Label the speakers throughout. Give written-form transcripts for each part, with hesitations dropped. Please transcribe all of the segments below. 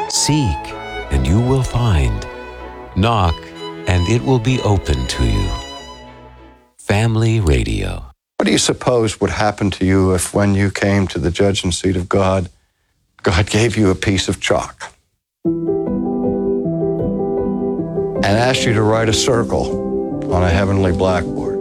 Speaker 1: Seek, and you will find. Knock, and it will be open to you. Family Radio.
Speaker 2: What do you suppose would happen to you if, when you came to the judgment seat of God, God gave you a piece of chalk and asked you to write a circle on a heavenly blackboard?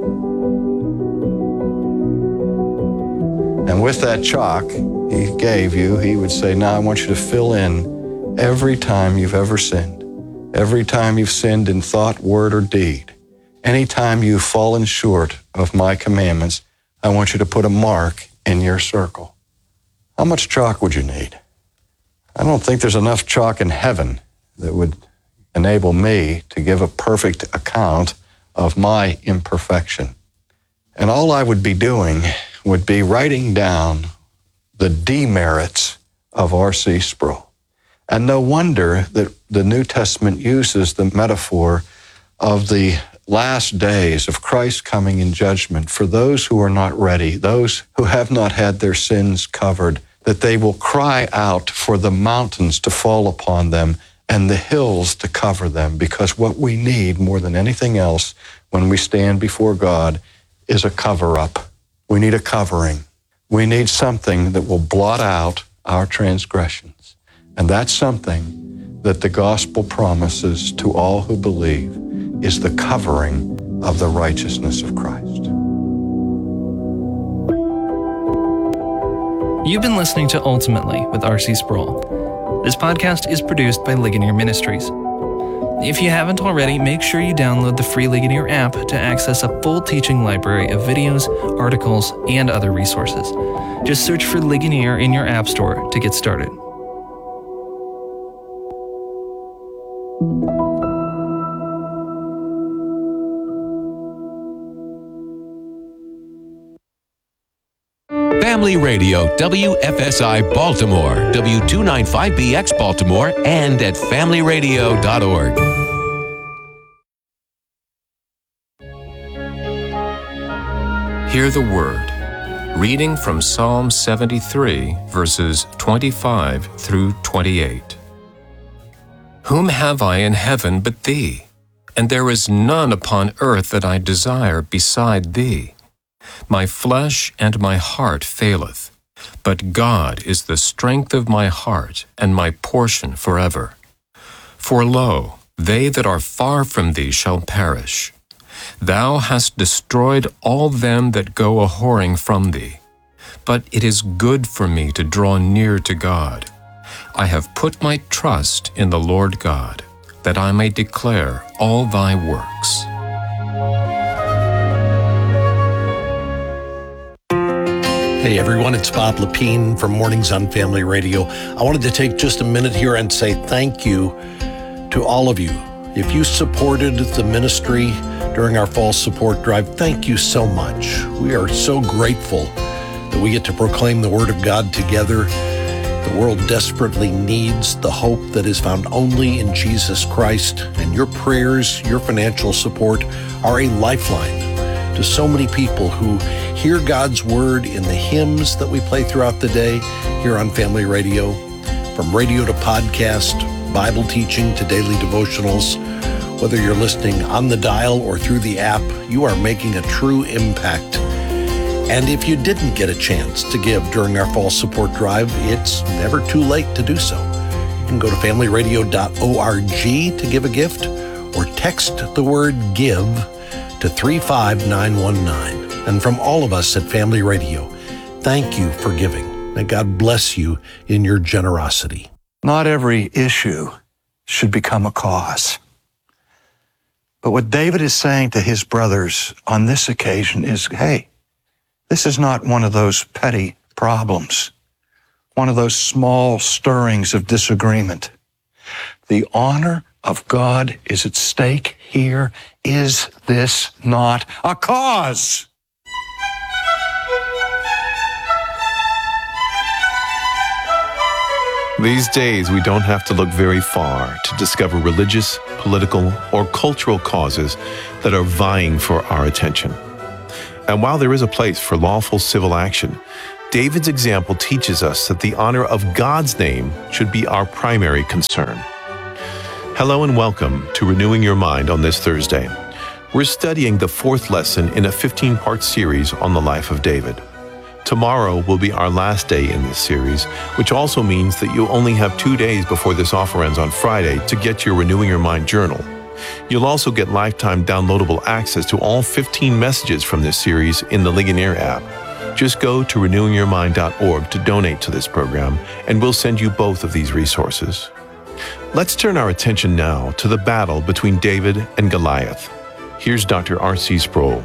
Speaker 2: And with that chalk he gave you, he would say, now I want you to fill in every time you've ever sinned, every time you've sinned in thought, word, or deed. Anytime you've fallen short of my commandments, I want you to put a mark in your circle. How much chalk would you need? I don't think there's enough chalk in heaven that would enable me to give a perfect account of my imperfection. And all I would be doing would be writing down the demerits of R.C. Sproul. And no wonder that the New Testament uses the metaphor of the last days of Christ coming in judgment for those who are not ready, those who have not had their sins covered, that they will cry out for the mountains to fall upon them and the hills to cover them, because what we need more than anything else when we stand before God is a cover-up. We need a covering. We need something that will blot out our transgressions. And that's something that the gospel promises to all who believe is the covering of the righteousness of Christ.
Speaker 3: You've been listening to Ultimately with R.C. Sproul. This podcast is produced by Ligonier Ministries. If you haven't already, make sure you download the free Ligonier app to access a full teaching library of videos, articles, and other resources. Just search for Ligonier in your app store to get started.
Speaker 1: Family Radio, WFSI Baltimore, W295BX Baltimore, and at familyradio.org.
Speaker 4: Hear the Word. Reading from Psalm 73, verses 25 through 28. Whom have I in heaven but Thee? And there is none upon earth that I desire beside Thee. My flesh and my heart faileth, but God is the strength of my heart and my portion forever. For lo, they that are far from Thee shall perish. Thou hast destroyed all them that go a-whoring from Thee. But it is good for me to draw near to God. I have put my trust in the Lord God, that I may declare all Thy works.
Speaker 5: Hey everyone, it's Bob Lepine from Mornings on Family Radio. I wanted to take just a minute here and say thank you to all of you. If you supported the ministry during our fall support drive, thank you so much. We are so grateful that we get to proclaim the Word of God together. The world desperately needs the hope that is found only in Jesus Christ, and your prayers, your financial support are a lifeline to so many people who hear God's Word in the hymns that we play throughout the day here on Family Radio. From radio to podcast, Bible teaching to daily devotionals, whether you're listening on the dial or through the app, you are making a true impact. And if you didn't get a chance to give during our fall support drive, it's never too late to do so. You can go to familyradio.org to give a gift or text the word GIVE to 35919. And from all of us at Family Radio, thank you for giving. May God bless you in your generosity.
Speaker 2: Not every issue should become a cause. But what David is saying to his brothers on this occasion is, hey, this is not one of those petty problems, one of those small stirrings of disagreement. The honor of God is at stake here. Is this not a cause?
Speaker 6: These days, we don't have to look very far to discover religious, political, or cultural causes that are vying for our attention. And while there is a place for lawful civil action, David's example teaches us that the honor of God's name should be our primary concern. Hello and welcome to Renewing Your Mind on this Thursday. We're studying the fourth lesson in a 15-part series on the life of David. Tomorrow will be our last day in this series, which also means that you'll only have 2 days before this offer ends on Friday to get your Renewing Your Mind journal. You'll also get lifetime downloadable access to all 15 messages from this series in the Ligonier app. Just go to renewingyourmind.org to donate to this program, and we'll send you both of these resources. Let's turn our attention now to the battle between David and Goliath. Here's Dr. R.C. Sproul.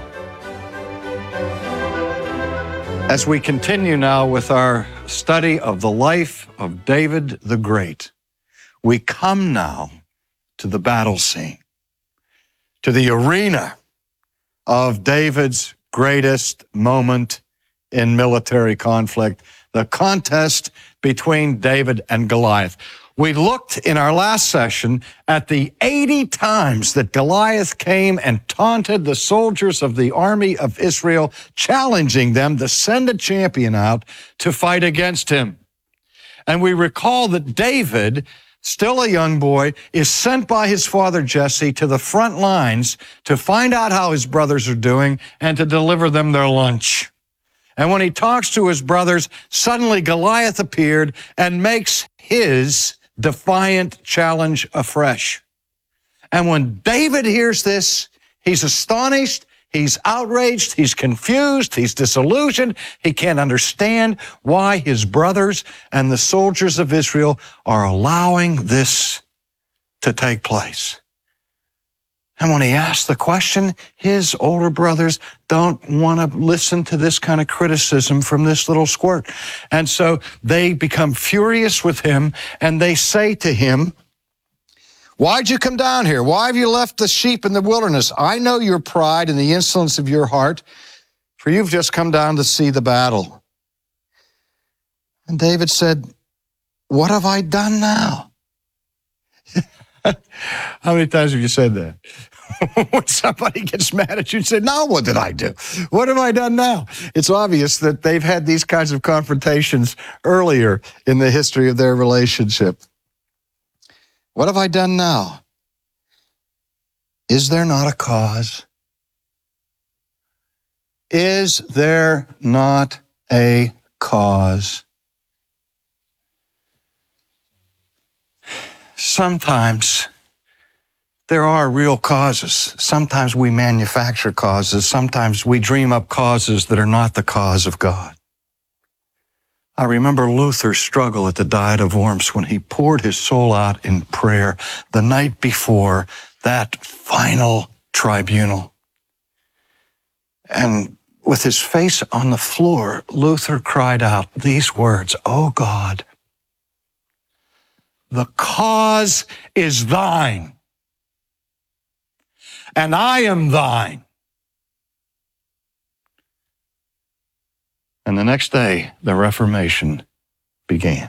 Speaker 2: As we continue now with our study of the life of David the Great, we come now to the battle scene, to the arena of David's greatest moment in military conflict, the contest between David and Goliath. We looked in our last session at the 80 times that Goliath came and taunted the soldiers of the army of Israel, challenging them to send a champion out to fight against him. And we recall that David, still a young boy, is sent by his father Jesse to the front lines to find out how his brothers are doing and to deliver them their lunch. And when he talks to his brothers, suddenly Goliath appeared and makes his defiant challenge afresh. And when David hears this, he's astonished, he's outraged, he's confused, he's disillusioned. He can't understand why his brothers and the soldiers of Israel are allowing this to take place. And when he asks the question, his older brothers don't want to listen to this kind of criticism from this little squirt. And so they become furious with him, and they say to him, "Why'd you come down here? Why have you left the sheep in the wilderness? I know your pride and the insolence of your heart, for you've just come down to see the battle." And David said, "What have I done now?" How many times have you said that? When somebody gets mad at you and say, "Now what did I do? What have I done now?" It's obvious that they've had these kinds of confrontations earlier in the history of their relationship. What have I done now? Is there not a cause? Is there not a cause? Sometimes there are real causes. Sometimes we manufacture causes. Sometimes we dream up causes that are not the cause of God. I remember Luther's struggle at the Diet of Worms when he poured his soul out in prayer the night before that final tribunal. And with his face on the floor, Luther cried out these words, "Oh God, the cause is thine, and I am thine." And the next day, the Reformation began.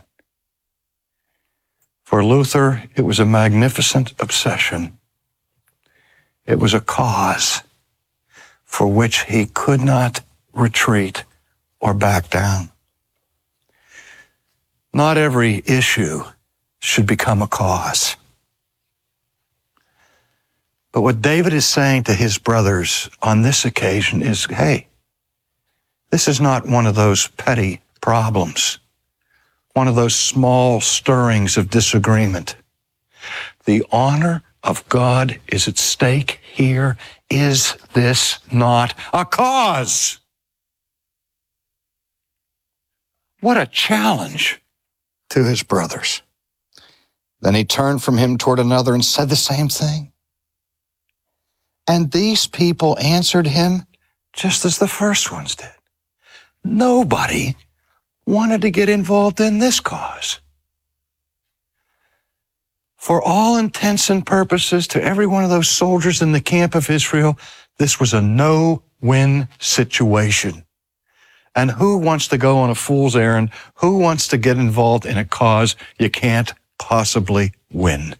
Speaker 2: For Luther, it was a magnificent obsession. It was a cause for which he could not retreat or back down. Not every issue should become a cause. But what David is saying to his brothers on this occasion is, hey, this is not one of those petty problems, one of those small stirrings of disagreement. The honor of God is at stake here. Is this not a cause? What a challenge to his brothers. Then he turned from him toward another and said the same thing. And these people answered him just as the first ones did. Nobody wanted to get involved in this cause. For all intents and purposes, to every one of those soldiers in the camp of Israel, this was a no-win situation. And who wants to go on a fool's errand? Who wants to get involved in a cause you can't possibly win?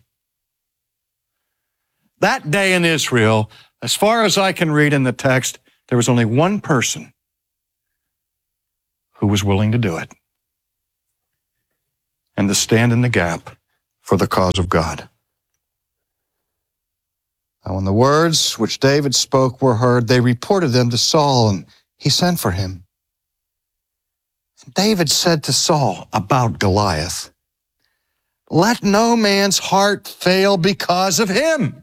Speaker 2: That day in Israel, as far as I can read in the text, there was only one person who was willing to do it and to stand in the gap for the cause of God. And when the words which David spoke were heard, they reported them to Saul, and he sent for him. David said to Saul about Goliath, "Let no man's heart fail because of him."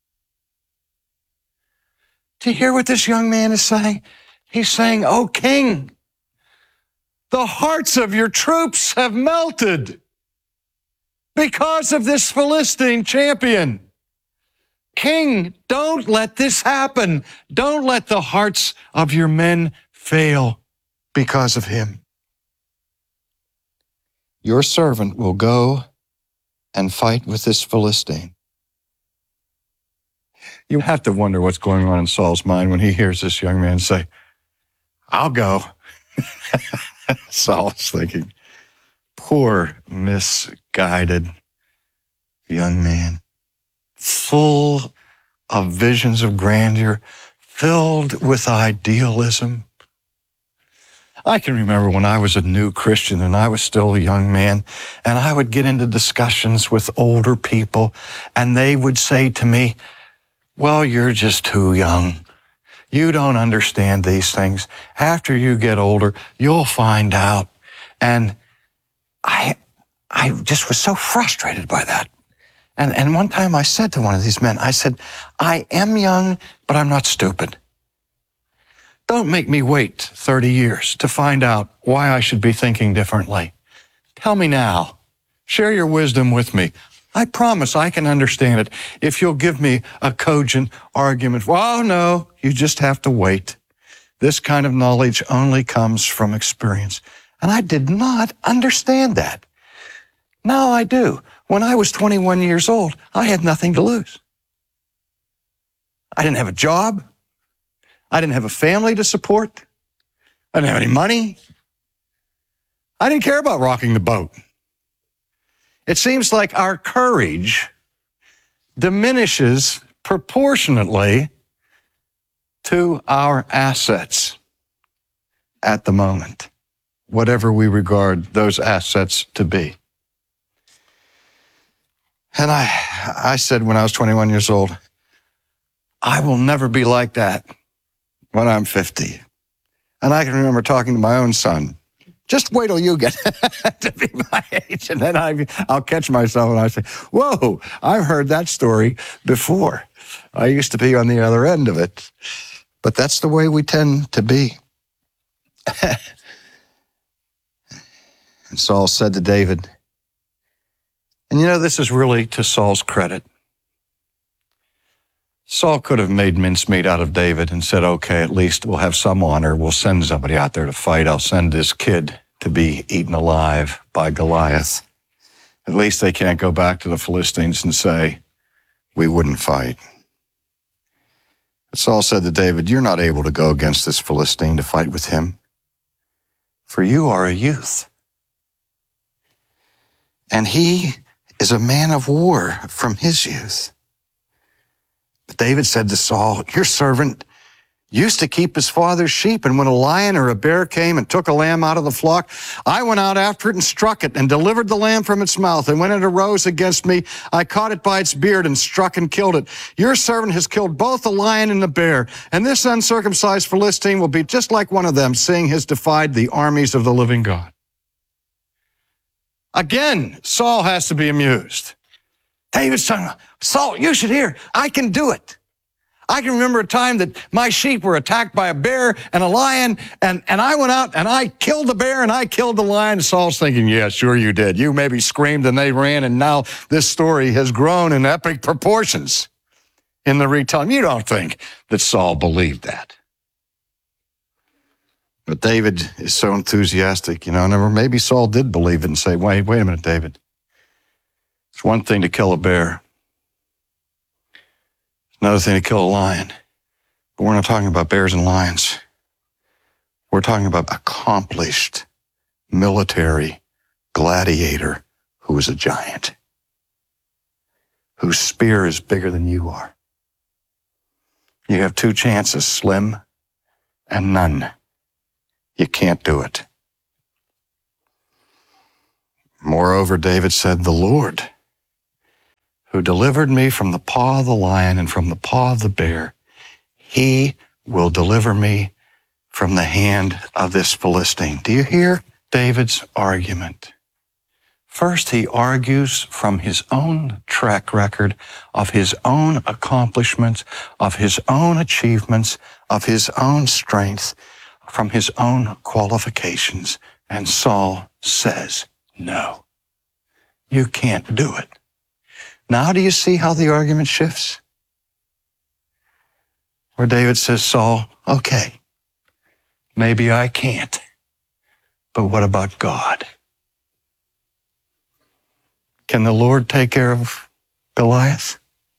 Speaker 2: Do you hear what this young man is saying? He's saying, "O king, the hearts of your troops have melted because of this Philistine champion. King, don't let this happen. Don't let the hearts of your men fail because of him. Your servant will go and fight with this Philistine." You have to wonder what's going on in Saul's mind when he hears this young man say, "I'll go." Saul's thinking, poor, misguided young man, full of visions of grandeur, filled with idealism. I can remember when I was a new Christian and I was still a young man, and I would get into discussions with older people, and they would say to me, "Well, you're just too young. You don't understand these things. After you get older, you'll find out." And I just was so frustrated by that. And one time I said to one of these men, I said, "I am young, but I'm not stupid. Don't make me wait 30 years to find out why I should be thinking differently. Tell me now. Share your wisdom with me. I promise I can understand it if you'll give me a cogent argument." "Well, no, you just have to wait. This kind of knowledge only comes from experience." And I did not understand that. Now I do. When I was 21 years old, I had nothing to lose. I didn't have a job. I didn't have a family to support. I didn't have any money. I didn't care about rocking the boat. It seems like our courage diminishes proportionately to our assets at the moment, whatever we regard those assets to be. And I said when I was 21 years old, I will never be like that when I'm 50. And I can remember talking to my own son, "Just wait till you get to be my age." And then I'll catch myself and I say, "Whoa, I've heard that story before. I used to be on the other end of it." But that's the way we tend to be. And Saul said to David, and you know, this is really to Saul's credit. Saul could have made mincemeat out of David and said, "Okay, at least we'll have some honor. We'll send somebody out there to fight. I'll send this kid to be eaten alive by Goliath. At least they can't go back to the Philistines and say, 'We wouldn't fight.'" But Saul said to David, "You're not able to go against this Philistine to fight with him, for you are a youth. And he is a man of war from his youth." But David said to Saul, "Your servant used to keep his father's sheep, and when a lion or a bear came and took a lamb out of the flock, I went out after it and struck it and delivered the lamb from its mouth. And when it arose against me, I caught it by its beard and struck and killed it. Your servant has killed both the lion and the bear, and this uncircumcised Philistine will be just like one of them, seeing he has defied the armies of the living God." Again, Saul has to be amused. David's saying, "Saul, you should hear, I can do it. I can remember a time that my sheep were attacked by a bear and a lion, and I went out and I killed the bear and I killed the lion." Saul's thinking, "Yeah, sure you did. You maybe screamed and they ran, and now this story has grown in epic proportions in the retelling." You don't think that Saul believed that. But David is so enthusiastic, and maybe Saul did believe it and say, wait a minute, David. It's one thing to kill a bear. It's another thing to kill a lion. But we're not talking about bears and lions. We're talking about accomplished military gladiator who is a giant, whose spear is bigger than you are. You have two chances, slim and none. You can't do it. Moreover, David said, the Lord, who delivered me from the paw of the lion and from the paw of the bear, he will deliver me from the hand of this Philistine. Do you hear David's argument? First, he argues from his own track record of his own accomplishments, of his own achievements, of his own strength, from his own qualifications. And Saul says, no, you can't do it. Now do you see how the argument shifts? Where David says, Saul, okay, maybe I can't, but what about God? Can the Lord take care of Goliath?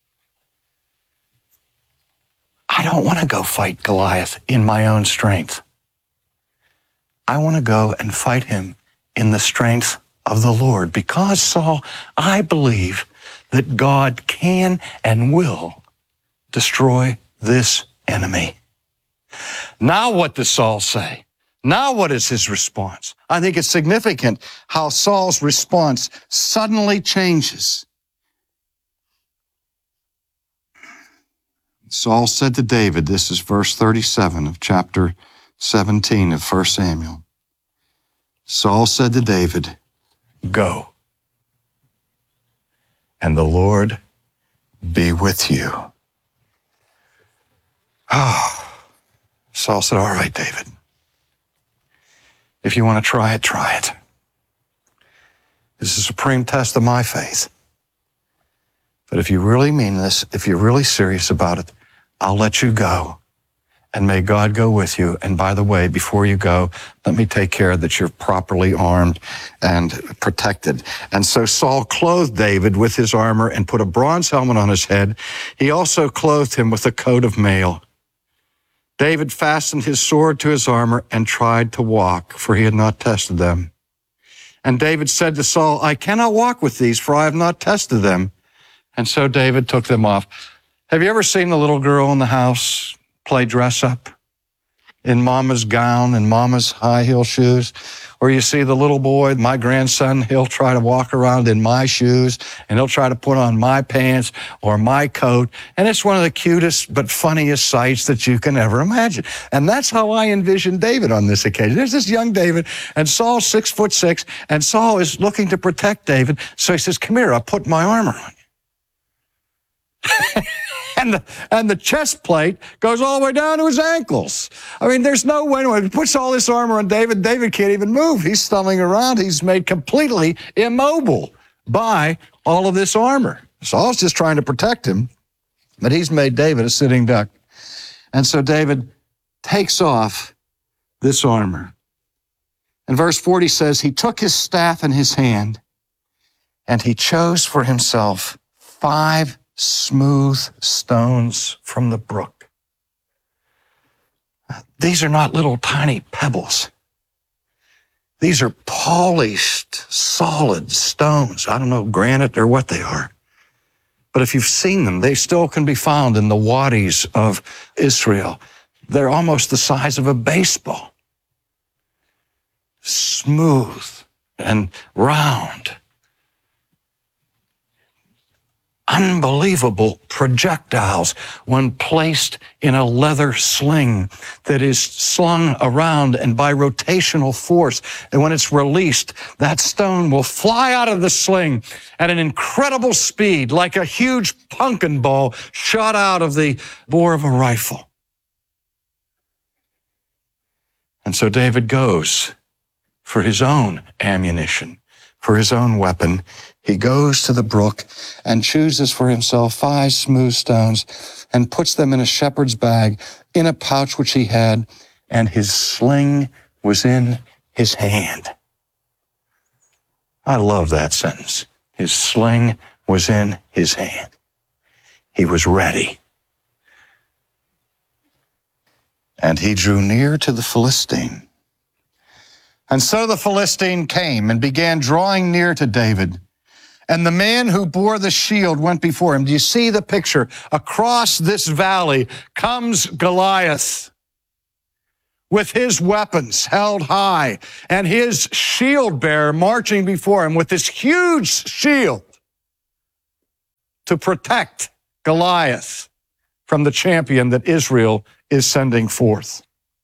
Speaker 2: I don't want to go fight Goliath in my own strength. I want to go and fight him in the strength of the Lord, because, Saul, I believe that God can and will destroy this enemy. Now what does Saul say? Now what is his response? I think it's significant how Saul's response suddenly changes. Saul said to David, this is verse 37 of chapter 17 of 1 Samuel. Saul said to David, go, and the Lord be with you. Saul said, all right, David. If you want to try it, try it. This is a supreme test of my faith. But if you really mean this, if you're really serious about it, I'll let you go. And may God go with you. And by the way, before you go, let me take care that you're properly armed and protected. And so Saul clothed David with his armor and put a bronze helmet on his head. He also clothed him with a coat of mail. David fastened his sword to his armor and tried to walk, for he had not tested them. And David said to Saul, I cannot walk with these, for I have not tested them. And so David took them off. Have you ever seen the little girl in the house play dress up in mama's gown and mama's high heel shoes? Or you see the little boy, my grandson, he'll try to walk around in my shoes and he'll try to put on my pants or my coat. And it's one of the cutest but funniest sights that you can ever imagine. And that's how I envision David on this occasion. There's this young David, and Saul's 6'6", and Saul is looking to protect David. So he says, come here, I'll put my armor on you. And the chest plate goes all the way down to his ankles. I mean, there's no way. When he puts all this armor on David, David can't even move. He's stumbling around. He's made completely immobile by all of this armor. Saul's just trying to protect him, but he's made David a sitting duck. And so David takes off this armor. And verse 40 says, he took his staff in his hand, and he chose for himself 5 smooth stones from the brook. These are not little tiny pebbles. These are polished, solid stones. I don't know, granite or what they are. But if you've seen them, they still can be found in the wadis of Israel. They're almost the size of a baseball. Smooth and round. Unbelievable projectiles when placed in a leather sling that is slung around, and by rotational force, and when it's released, that stone will fly out of the sling at an incredible speed, like a huge pumpkin ball shot out of the bore of a rifle. And so David goes for his own ammunition, for his own weapon. He goes to the brook and chooses for himself 5 smooth stones and puts them in a shepherd's bag in a pouch which he had, and his sling was in his hand. I love that sentence. His sling was in his hand. He was ready. And he drew near to the Philistine. And so the Philistine came and began drawing near to David. And the man who bore the shield went before him. Do you see the picture? Across this valley comes Goliath with his weapons held high and his shield bearer marching before him with this huge shield to protect Goliath from the champion that Israel is sending forth.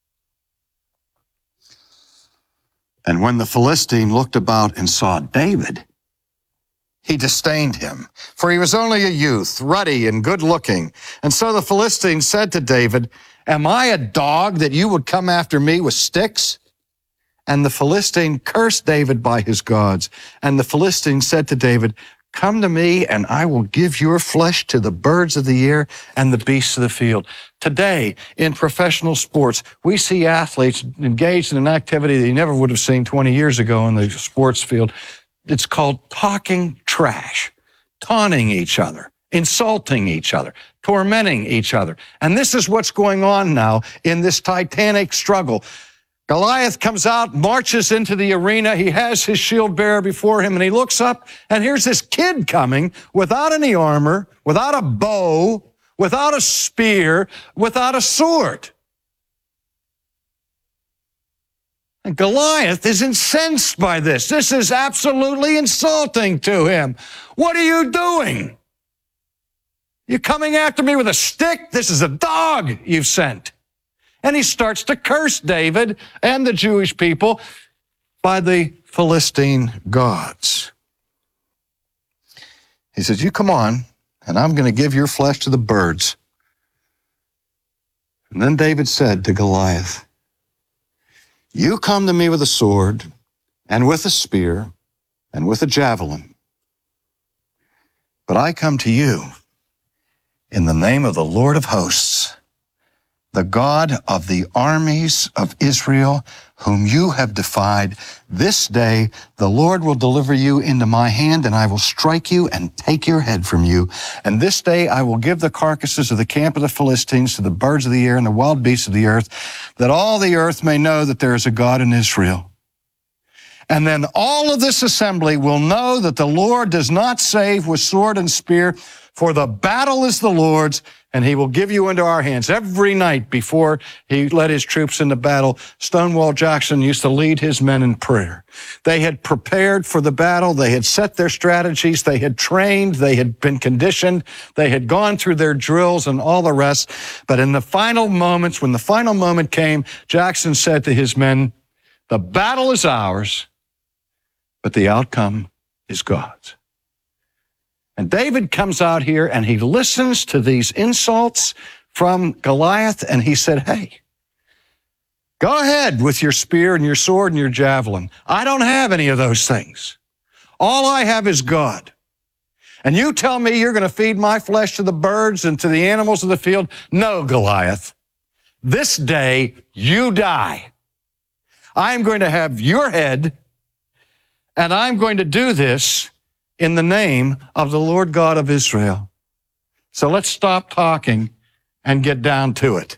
Speaker 2: And when the Philistine looked about and saw David, he disdained him, for he was only a youth, ruddy and good-looking. And so the Philistine said to David, "Am I a dog that you would come after me with sticks?" And the Philistine cursed David by his gods. And the Philistine said to David, "Come to me, and I will give your flesh to the birds of the air and the beasts of the field." Today, in professional sports, we see athletes engaged in an activity that you never would have seen 20 years ago in the sports field. It's called talking trash, taunting each other, insulting each other, tormenting each other. And this is what's going on now in this titanic struggle. Goliath comes out, marches into the arena. He has his shield bearer before him, and he looks up, and here's this kid coming without any armor, without a bow, without a spear, without a sword. And Goliath is incensed by this. This is absolutely insulting to him. What are you doing? You're coming after me with a stick? This is a dog you've sent. And he starts to curse David and the Jewish people by the Philistine gods. He says, "You come on, and I'm going to give your flesh to the birds." And then David said to Goliath, "You come to me with a sword and with a spear and with a javelin. But I come to you in the name of the Lord of hosts, the God of the armies of Israel, whom you have defied. This day the Lord will deliver you into my hand, and I will strike you and take your head from you. And this day I will give the carcasses of the camp of the Philistines to the birds of the air and the wild beasts of the earth, that all the earth may know that there is a God in Israel. And then all of this assembly will know that the Lord does not save with sword and spear, for the battle is the Lord's, and he will give you into our hands." Every night before he led his troops into battle, Stonewall Jackson used to lead his men in prayer. They had prepared for the battle. They had set their strategies. They had trained. They had been conditioned. They had gone through their drills and all the rest. But in the final moments, when the final moment came, Jackson said to his men, "The battle is ours, but the outcome is God's." And David comes out here and he listens to these insults from Goliath, and he said, "Hey, go ahead with your spear and your sword and your javelin. I don't have any of those things. All I have is God. And you tell me you're going to feed my flesh to the birds and to the animals of the field? No, Goliath. This day you die. I'm going to have your head, and I'm going to do this in the name of the Lord God of Israel." So let's stop talking and get down to it.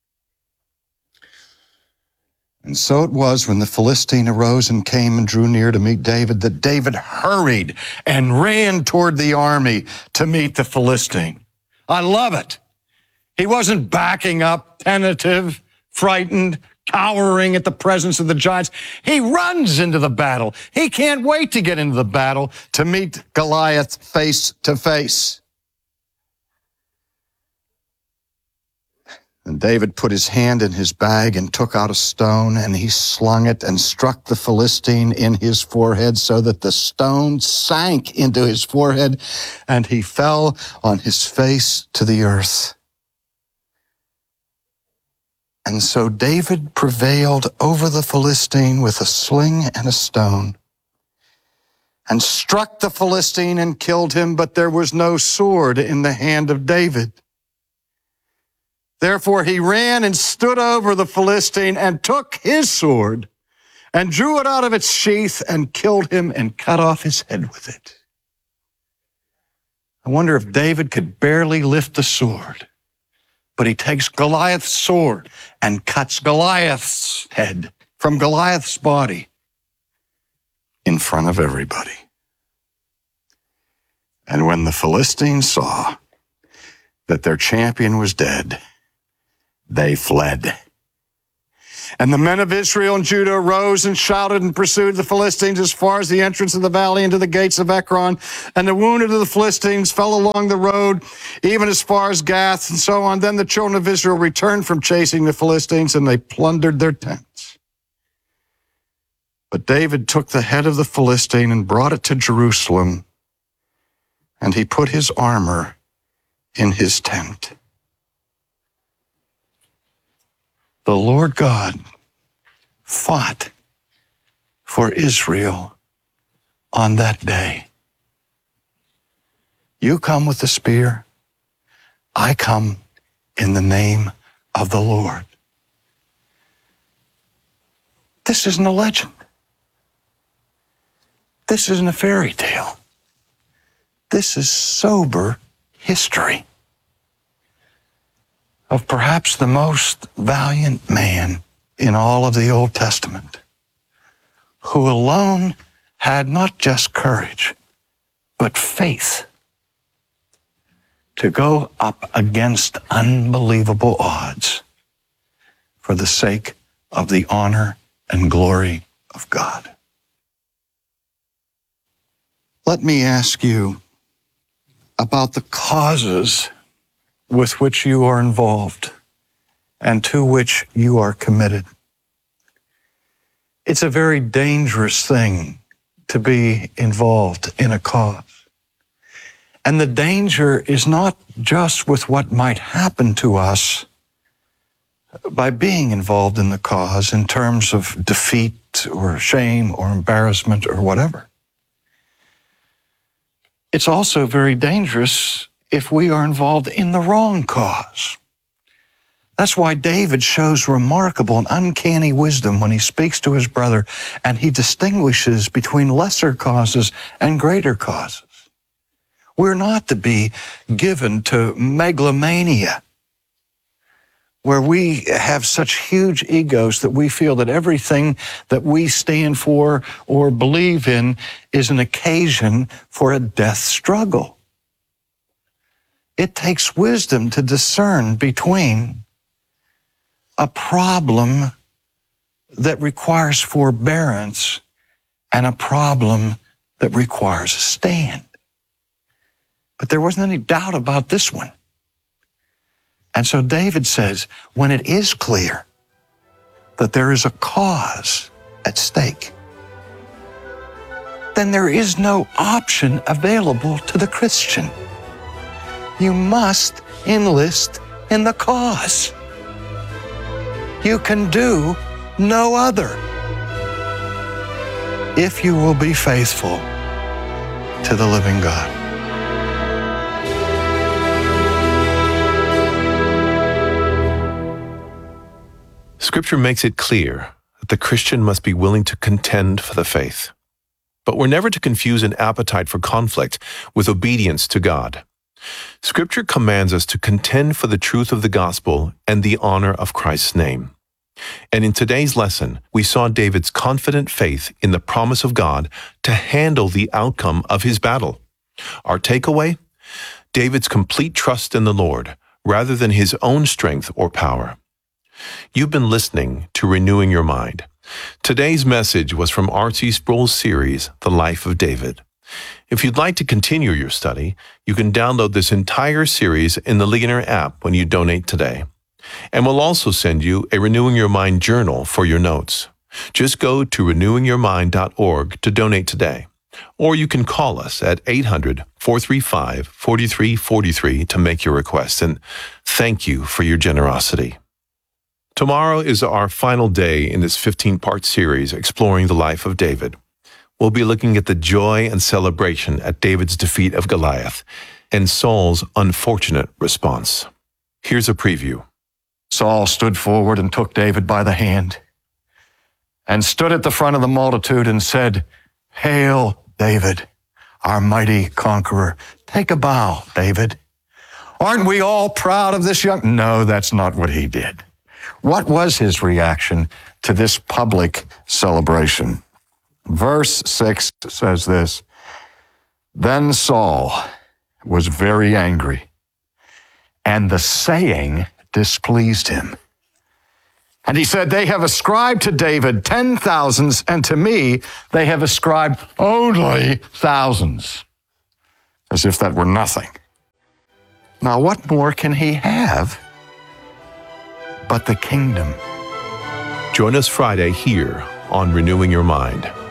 Speaker 2: And so it was, when the Philistine arose and came and drew near to meet David, that David hurried and ran toward the army to meet the Philistine. I love it. He wasn't backing up, tentative, frightened, cowering at the presence of the giants. He runs into the battle. He can't wait to get into the battle to meet Goliath face to face. And David put his hand in his bag and took out a stone, and he slung it and struck the Philistine in his forehead, so that the stone sank into his forehead, and he fell on his face to the earth. And so David prevailed over the Philistine with a sling and a stone, and struck the Philistine and killed him, but there was no sword in the hand of David. Therefore he ran and stood over the Philistine and took his sword and drew it out of its sheath and killed him and cut off his head with it. I wonder if David could barely lift the sword, but he takes Goliath's sword and cuts Goliath's head from Goliath's body in front of everybody. And when the Philistines saw that their champion was dead, they fled. And the men of Israel and Judah arose and shouted and pursued the Philistines as far as the entrance of the valley into the gates of Ekron. And the wounded of the Philistines fell along the road, even as far as Gath and so on. Then the children of Israel returned from chasing the Philistines, and they plundered their tents. But David took the head of the Philistine and brought it to Jerusalem, and he put his armor in his tent. The Lord God fought for Israel on that day. You come with the spear, I come in the name of the Lord. This isn't a legend. This isn't a fairy tale. This is sober history of perhaps the most valiant man in all of the Old Testament, who alone had not just courage, but faith to go up against unbelievable odds for the sake of the honor and glory of God. Let me ask you about the causes with which you are involved and to which you are committed. It's a very dangerous thing to be involved in a cause. And the danger is not just with what might happen to us by being involved in the cause in terms of defeat or shame or embarrassment or whatever. It's also very dangerous if we are involved in the wrong cause. That's why David shows remarkable and uncanny wisdom when he speaks to his brother, and he distinguishes between lesser causes and greater causes. We're not to be given to megalomania, where we have such huge egos that we feel that everything that we stand for or believe in is an occasion for a death struggle. It takes wisdom to discern between a problem that requires forbearance and a problem that requires a stand. But there wasn't any doubt about this one. And so David says, when it is clear that there is a cause at stake, then there is no option available to the Christian. You must enlist in the cause. You can do no other if you will be faithful to the living God.
Speaker 6: Scripture makes it clear that the Christian must be willing to contend for the faith. But we're never to confuse an appetite for conflict with obedience to God. Scripture commands us to contend for the truth of the gospel and the honor of Christ's name. And in today's lesson, we saw David's confident faith in the promise of God to handle the outcome of his battle. Our takeaway? David's complete trust in the Lord rather than his own strength or power. You've been listening to Renewing Your Mind. Today's message was from R.C. Sproul's series, The Life of David. If you'd like to continue your study, you can download this entire series in the Ligonier app when you donate today. And we'll also send you a Renewing Your Mind journal for your notes. Just go to renewingyourmind.org to donate today. Or you can call us at 800-435-4343 to make your request. And thank you for your generosity. Tomorrow is our final day in this 15-part series exploring the life of David. We'll be looking at the joy and celebration at David's defeat of Goliath and Saul's unfortunate response. Here's a preview.
Speaker 2: Saul stood forward and took David by the hand and stood at the front of the multitude and said, "Hail, David, our mighty conqueror. Take a bow, David. Aren't we all proud of this young..." No, that's not what he did. What was his reaction to this public celebration? Verse 6 says this, "Then Saul was very angry, and the saying displeased him. And he said, they have ascribed to David 10,000s, and to me they have ascribed only thousands. As if that were nothing. Now what more can he have but the kingdom?
Speaker 6: Join us Friday here on Renewing Your Mind.